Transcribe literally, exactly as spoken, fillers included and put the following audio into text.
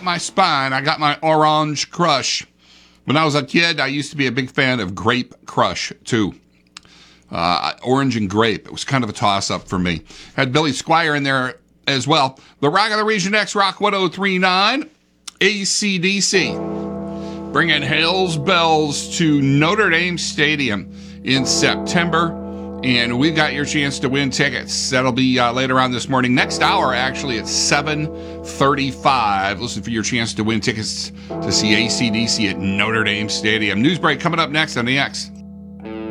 got my spine. I got my Orange Crush. When I was a kid, I used to be a big fan of Grape Crush, too. Uh, orange and grape. It was kind of a toss-up for me. Had Billy Squier in there as well. The Rock of the Region X, Rock one oh three point nine, A C D C. Bringing Hell's Bells to Notre Dame Stadium in September. And we've got your chance to win tickets. That'll be uh, later on this morning. Next hour, actually, at seven thirty-five. Listen for your chance to win tickets to see A C D C at Notre Dame Stadium. News break coming up next on the X.